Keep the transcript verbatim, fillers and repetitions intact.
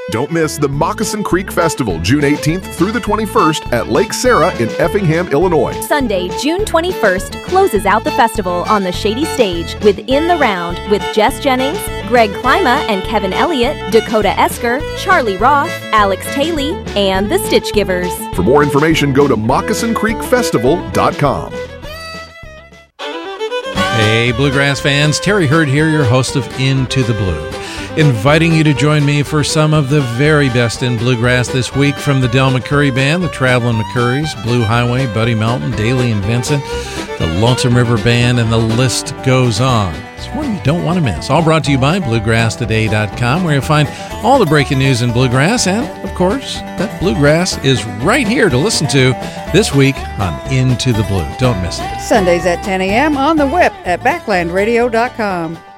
Don't miss the Moccasin Creek Festival, June eighteenth through the twenty-first at Lake Sarah in Effingham, Illinois. Sunday, June twenty-first, closes out the festival on the Shady Stage with In the Round with Jess Jennings, Greg Klima and Kevin Elliott, Dakota Esker, Charlie Roth, Alex Taylor, and the Stitch Givers. For more information, go to moccasin creek festival dot com. Hey, Bluegrass fans, Terry Hurd here, your host of Into the Blue, inviting you to join me for some of the very best in bluegrass this week from the Del McCoury Band, the Traveling McCourys, Blue Highway, Buddy Melton, Daly and Vincent, the Lonesome River Band, and the list goes on. It's one you don't want to miss. All brought to you by bluegrass today dot com, where you'll find all the breaking news in bluegrass, and, of course, that bluegrass is right here to listen to this week on Into the Blue. Don't miss it. Sundays at ten a.m. on the web at backland radio dot com.